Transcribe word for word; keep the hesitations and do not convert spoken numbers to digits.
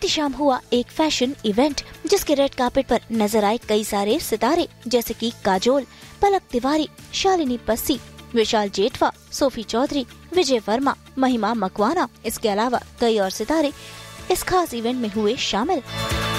बीती शाम हुआ एक फैशन इवेंट, जिसके रेड कार्पेट पर नजर आए कई सारे सितारे, जैसे कि काजोल, पलक तिवारी, शालिनी पस्सी, विशाल जेठवा, सोफी चौधरी, विजय वर्मा, महिमा मकवाना। इसके अलावा कई और सितारे इस खास इवेंट में हुए शामिल।